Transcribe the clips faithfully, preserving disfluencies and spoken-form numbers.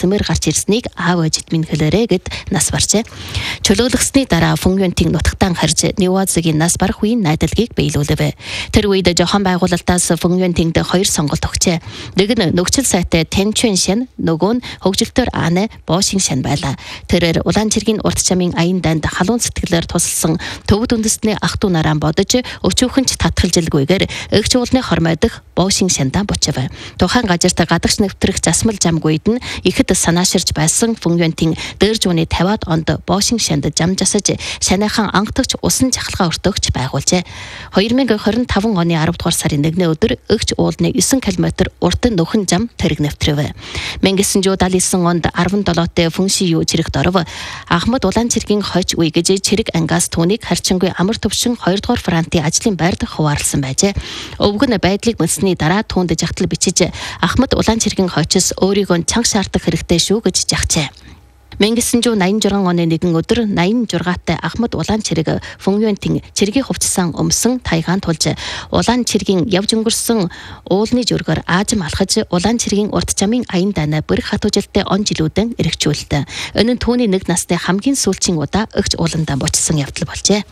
эсэмээр гарч ирснийг аав ээжид минь хэлээрэ гэд нас баржээ. Чөлөөлөгсний дараа Фүнгюнтийн нутагтан харж Нивозгийн нас барах үеийн найдалгийг биелүүлэв. Тэр үед жохон байгуулалтаас Фүнгюнтинд хоёр сонголт өгчээ. Нэг нь нөхцөл сайтай Тэнчүн шин, нөгөө нь хөгжилтөөр Ааны Боошин шин байлаа. Тэрээр Улаанчиргийн урт чамын аян данд халуун сэтгэлээр тусалсан төвд үндэстний ах дүү нараа бодож өчүүхэнч татгалжилгүйгээр эгч уулны хормойдох Боошин шандаа бочив. Тухайн газарт гадагш нэвтрэх засмал жамгүйд нь ихэд санааширч байсан Фүнгюнтийн дээр жууны тавиад онд Боошин шанд жам жасаж шаныхан ангатгч усан чахалгаа өртөөгч байгуулжээ. хоёр мянга хорин таван оны аравдугаар сарын нэгний өдөр эгч уулны девять километр урт нөхөн жам тэрэг нэвтрэв. мянга девятьсот седьдесят девять онд десятсет Фүнши юу чирэгт оров. Ахмад Улаанчиргийн хойч үе гэж чирэг ангаас түүнийг харчингүй амар төвшин хоёрдугаар фронтын ажлын байрд хуваарлсан байжээ. Өвгөн байдлыг мөлсний дараа түүнд жагтал бичиж Ахмад Улаанчиргийн хойчос өөрийгөө чанга шаардах хэрэгтэй шүү гэж жагчээ. мянга девятьсот восемьдесят шесть оны нэгэн өдөр восемьдесят шесттай Ахмад Улаанчирэг Фүнгюнтийн цэргийг хувцсан өмсөн тайгаан тулж Улаанчиргийн явж өнгөрсөн уулны жөргөөр аажим алхаж Улаанчиргийн урт чамын аян дайна бүрх хатуужилттай он жилүүдэн эргчүүлдэг. Энэ нь түүний нэг насны хамгийн сүүлчийн удаа эгч ууландаа бочсон явдал болжээ.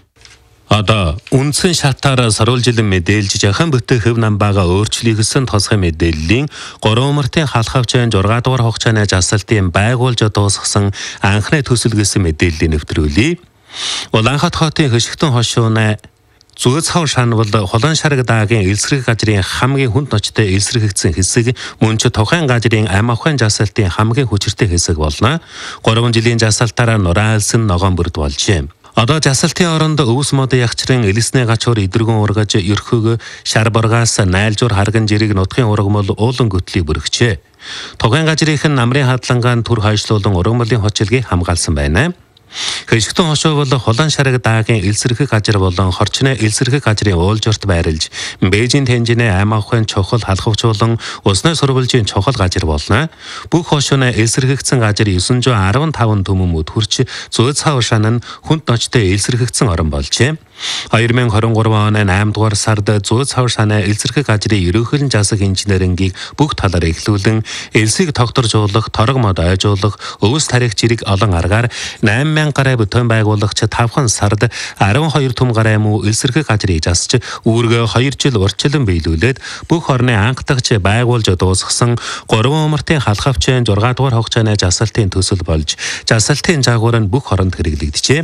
Одоо үндсэн шатаараа саруулжилан мэдээлж жахан бүтэн хөв намбаага өөрчлөгсөн тосгой мэдээллийн гурван мартын халахавчын шесть дугаар хугацааны жасалтын байгуулж дуусгасан анхны төсөл гэсэн мэдээллийг нэвтрүүлье. Улаанхат хотын хөшигтэн хошууны Зүүцхав шан бол Холон шараг даагийн элсрэг газрын хамгийн хүнд ночтой элсрэгэгдсэн хэсэг мөн ч тухайн газрын ам ахын жасалтын хамгийн хүчиртэй хэсэг болно. гурван жилийн жасалтаараа нураалсан ногоон бүрд болжээ. Одоо жасалтын оронд өвс мод ягчрын элэсний гачуур идэргэн ургаж ерхөг шарбаргаас найлжуур харган жирийг нутгийн ургамал уулан гөтлийг бүргчээ. Тухайн газрын намрын хадлангаан түр хойшлуулан ургамлын хочилгийг хамгаалсан байна. Хөшигтэн хошуу бол Холон шараг даагийн элсэрхэг газар болон хорчны элсэрхэг газрын уулжурт байрлаж Бээжин Тэнжинэ ам ахын чухал халахвчуулан усны сурвалжийн чухал газар болно. Бүх хошууны элсэрхэгдсэн газар девять сот десятьпять төмөмөд хүрч Зүүцхав шан нь хүнд ночтой элсэрхэгдсэн орон болжээ. хоёр мянга двадцать три оны eight дугаар сард Зүүцхав шаны элсэрхэг газрын ерөнхийлөн засаг инженерингийг бүх талаар эхлүүлэн элсийг тогтворжуулах, торог мод ойжуулах, өвс тарих жирийг олон аргаар eight мянга гараа бүтэн байгуулагч тавхан сард twelve түм гараа муу элсэрхэг газрыг засч үүргээ хоёр жил урьдчилан биелүүлээд бүх орны анхдагч байгуулж дуусгасан гурван умартын халахавчын six дугаар хугацааны жасалтын төсөл болж жасалтын жаагуур нь бүх оронд хэрэглэгдэжээ.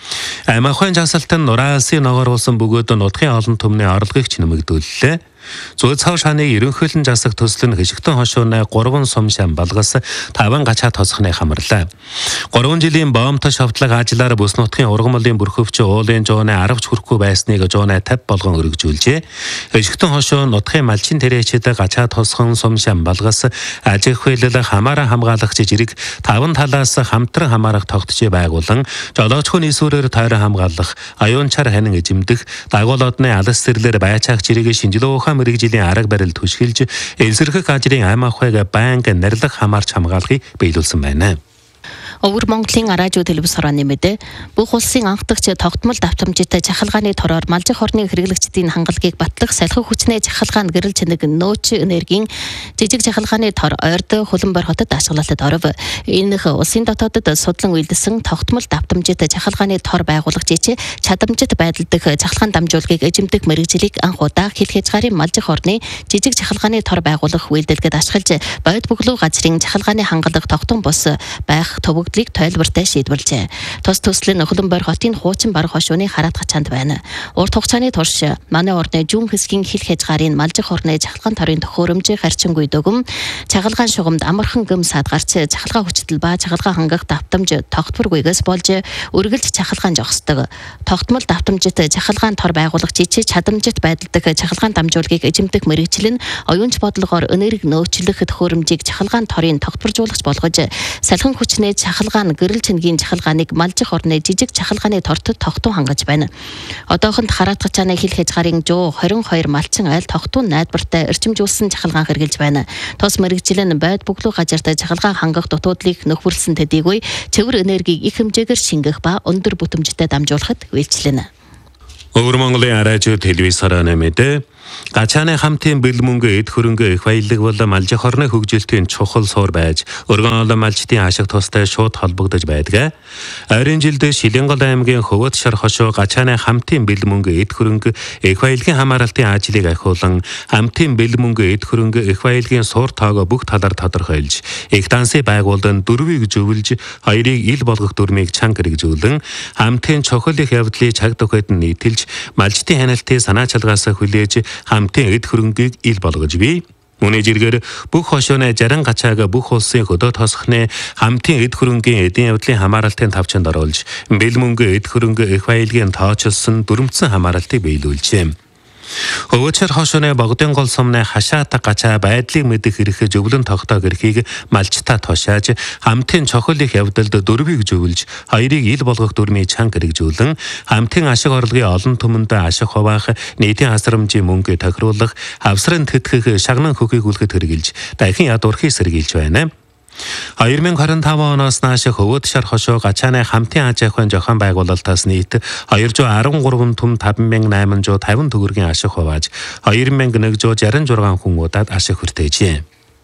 Ам ахын жасалт нь нураалсын ногооруулсан бөгөөд нутгийн олон түмний орлогыг ч нэмэгдүүллээ. Зүүцхав шаны ерөнхийлөн засаг төсөл нь хөшигтэн хошууны гурван сум шам балгас таван гачаа тосхны хамарлаа. гурван жилийн боомтой шавтлаг ажиллаар бүс нутгийн ургамлын бүрхөвч уулын жууны аравч хүрэхгүй байсныг жууны тавь болгон өргөжүүлжээ. Хөшигтэн хошуу нутгийн малчин тэрэчэд гачаа тосхон сум шам балгас ажиг хвээлэл хамаараа хамгаалагч жирэг таван талаас хамтран хамаарах тогтчээ байгуулан жолоочхын нийсвэрээр тойрон хамгаалах аюунчаар ханин эзэмдэх дагуулодны алс сэрлэр байцаагч жирэг шинжилгээ мэрэгжлийн арга барил түшгэлж элсэрхэг газрын ам ахыг байнга нарилах хамаарч хамгаалахыг биелүүлсэн байна. Өвөр Монголын радио телевиз хорооны мэдээ бүх улсын анхдагч тогтмол давтамжтай чахалгааны тороор малжих орны хэрэглэгчдийн хангалгийг батлах салхи хүчний чахалгаанд гэрэл чанаг нөөц энергийн жижиг чахалгааны тор ойрд Хөлбөмбөр хотод ашиглалтад оров. Энэ улсын дотоодод судлан үйлдэлсэн тогтмол давтамжтай чахалгааны тор байгуулагч чадамжит байдалдах чахалгаан дамжуулгыг эзэмдэх мэрэгжлийг анх удаа хил хязгаарын малжих орны жижиг чахалгааны тор байгуулах үйлдэлгэд ашиглаж бойд бөглөө газрын чахалгааны хангалах тогтун бус байх төвөг тойлбортой шийдвэрлжээ. Тус төсөл нь Хөлбөмбөр хотын хуучин бараг хошууны хараатга чанд байна. Урт хугацааны турш манай орны жүүн хэсгийн хил хязгаарын малжих орны чахалгаан торын төхөөрөмж харьцангуй дөгөм чахалгаан шугамд амархан гëm сад гарч чахалгаа хүчтэл ба чахалгаа хангах давтамж тогтворгүйгээс болж үргэлж чахалгаан жогсдог. Тогтмол давтамжит чахалгаан тор байгуулагч чадамжит байдалдах чахалгаан дамжуулгыг эзэмдэх мэрэгжил нь оюунч бодлогоор энерги нөөцлөх төхөөрөмжийг чахалгаан торын тогтворжуулагч болгож салхин хүчний чахалгаан гэрэл чангийн чахалгааныг малжих орны жижиг чахалгааны тортод тогтун хангаж байна. Одоохонд хараатга чааны хил хязгаарын one hundred twenty-two малчин айл тогтун найдвартай эрчимжүүлсэн чахалгаан хэрэгжилж байна. Тус мэрэгжил нь байд бүглүү газартай чахалгаан хангах дутуудлыг нөхөрлсөн төдийгүй цэвэр энергийг их хэмжээгээр шингэх ба өндөр бүтэмжтэй дамжуулахад үйлчлэнэ. Өвөр Монголын радио телевиз хорооны мэдээ Гачааны хамтын бэл мөнгө эд хөрөнгө их баялаг бол малжих орны хөгжилтийн чухал суур байж өргөн олон малчдын ашиг тустай шууд холбогдож байдаг. Ойрын жилд Шилэнгол аймгийн Хөвөт шар хошуу Гачааны хамтын бэл мөнгө эд хөрөнгө их баялагын хамааралтын ажлыг ахиулан хамтын бэл мөнгө эд хөрөнгө их баялагын суур тоогоо бүх талаар тодорхойлж их дансын байгууллагын дөрвийг зөвлөж хоёрыг ил болгох дүрмийг чанга хэрэгжүүлэн хамтын чухал их явдлыг цаг төхөд нийтэлж малчдын хяналтын санаа чалгаас хүлээж хамтын эд хөрөнгийг ил болгож бий. Үүний зэргээр бүх хошооны жаран гачаага бүх улсын хөдөө тосхны хамтын эд хөрөнгийн эдийн явдлын хамааралтын тавчанд оруулж бэл мөнгө эд хөрөнгө их баялагын тоочилсон дүрмцэн хамааралтыг биелүүлжээ. Хөвөчөр хошооны богдын гол сумны хашаата гачаа байдлыг мэдэх эрх зөвлөн тогтоог эрхийг малчтаа тушааж хамтын чухал их явдалд дөрвийг зөвлөж хоёрыг ил болгох дүрмийг чанга хэрэгжүүлэн хамтын ашиг орлогын олон түмэнд ашиг хуваах нийтийн хасрамжийн мөнгө тохируулах хавсрын тэтгэх шагнан хөхийг үлгэт хэрэгжилж дахин ядуурхийг сэргийлж байна. две тысячи двадцать пять оноос нааш Хөвөт шар хошоо Гачааны хамтын аж ахуйн зохион байгуулалтаас нийт two hundred thirteen түм five thousand eight hundred fifty төгрөгийн ашиг хувааж two thousand one hundred sixty-six хүн удаад ашиг хүртээжээ.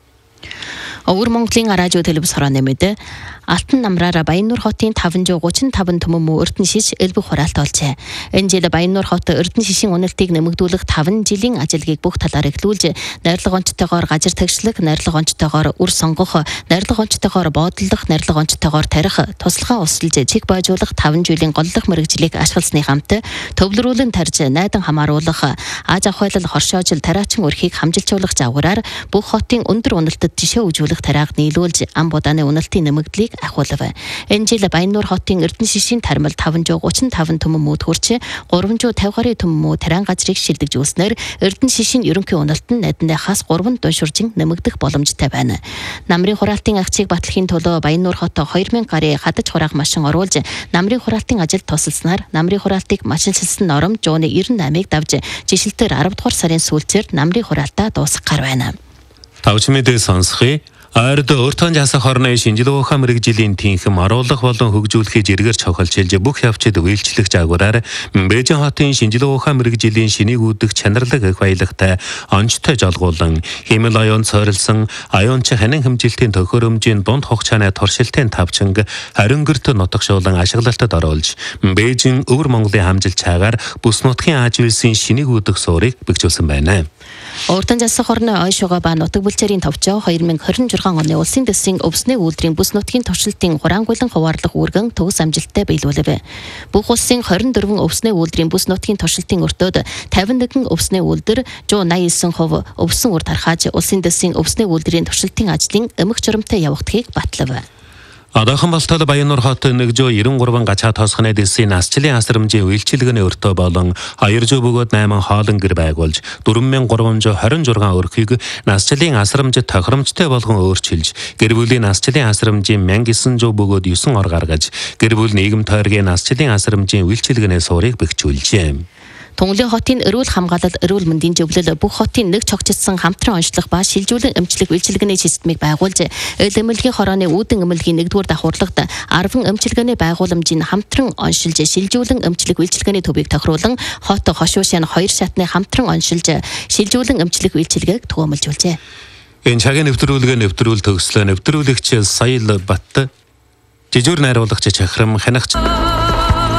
Өвөр Монголын радио телевиз хорооны мэд Алтан намраараа Баяннуур хотын five hundred thirty-five түмэн муу Эрдэнэ шиш элбэг хураалт олжээ. Энэ жил Баяннуур хот Эрдэнэ шишийн үнэлтийг нэмэгдүүлэх five жилийн ажилгийг бүх талаар эхлүүлж, найрлага онцтойгоор газар тагшлаг, найрлага онцтойгоор үр сонгох, найрлага онцтойгоор боодлох, найрлага онцтойгоор тарих, туслахаа усалж чиг бойжуулах five жилийн голлох мэргэжлийг ашигласны хамт төвлөрүүлэн тарж найдан хамааруулах, аж ахуйлал хоршоожил тараачин өрхийг хамжилжуулах загвараар бүх хотын өндөр үнэлтэд жишээ өгжүүлэх тарааг нийлүүлж ам будааны үнэлтийн нэмэгдлийг ахиулав. Энэ жил Баяннуур хотын Эрдэнэ шишийн тармал five hundred thirty-five түмэн мууд хүрч three hundred fifty гаруй түмэн муу тариан газрыг шилдэж үүснээр Эрдэнэ шишийн ерөнхий үнэлт нь найдныхаас three дуншуржин нэмэгдэх боломжтой байна. Намрын хураалтын агчийг батлахын тулд Баяннуур хот two thousand гаруй хадаж хураах машин оруулж намрын хураалтын ажилд тусалснаар намрын хураалтыг машинчилсан норм Жууны ninety-eight-ыг давж жишилтээр ten дугаар сарын сүүлчээр намрын хураалтаа дуусгах гар байна. Тавч мэдээ сонсхий. Ойрд өөртөө жасах хорны шинжилгээ ухаан мэрэгжлийн тэнхэм оруулах болон хөгжүүлэхийг зэргээр цохолчилж бүх явцад үйлчлэх загвараар Бээжин хотын шинжилгээ ухаан мэрэгжлийн шинийг үүдэх чанарлаг их баялагтай онцтой жолгуулан хэмэл оюун цорилсан оюунч ханин хэмжилтийн төхөөрөмжийн дунд хугацааны туршилтын тавчанг харингэрт нутагшуулан ашиглалтад оруулж Бээжин өвөр Монголын хамжилт цаагаар бүс нутгийн Аж үйлсийн шинийг үүдэх суурийг бэхжүүлсэн байна. Өөртөө жасах хорны ойшоогоо ба нутаг бүлчээрийн товчоо two thousand twenty-six оны улсын дэсийн өвсний үйлдвэрийн бүс нутгийн туршилтын хураангуйлан хуваарлах үүргэн төгс амжилттай биелүүлэв. Бүх улсын twenty-four өвсний үйлдвэрийн бүс нутгийн туршилтын өртөөд fifty-one өвсний үйлдвэр one hundred ninety-nine percent өвсөн үр тархааж улсын дэсийн өвсний үйлдвэрийн туршилтын ажлын эмх журамтай явагдахыг батлав. Одоохон болтол Баяннуур хот one hundred ninety-three гачаа тоосхны дэсийн насчлын хасрамжийн үйлчилгээний өртөө болон two hundred бөгөөд eight хоолон гэр байгуулж four thousand three hundred twenty-six өрхийг насчлын хасрамж тохиромжтой болгон өөрчилж гэр бүлийн насчлын хасрамжийн one thousand nine hundred бөгөөд nine ор гаргаж гэр бүл нийгэм тойргийн насчлын хасрамжийн үйлчилгээний суурийг бэхжүүлжээ. Тунгалын хотын эрүүл хамгаалал, эрүүл мэндийн зөвлөл бүх хотын нэг цогцолсон хамтран онцлог ба шилжүүлэн эмчлэг үйлчилгээний системийг байгуулж, эл эмнэлгийн хорооны үүдэн эмнэлгийн нэгдүгээр давхурлагт ten эмчилгээний байгууламжийг хамтран оншилж, шилжүүлэн эмчлэг үйлчилгээний төвийг тохируулан хот хошуушийн two шатны хамтран оншилж, шилжүүлэн эмчлэг үйлчилгээг түгээмэлжүүлжээ. Энэ цагийн нэвтрүүлгээ нэвтрүүл төгслөө нэвтрүүлэгч Саял Бат, жижүүр найруулагч Чахрам Ханагч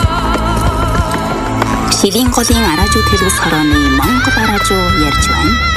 Шилэнголын радио телевиз хорооны Монгол радио ярьж байна.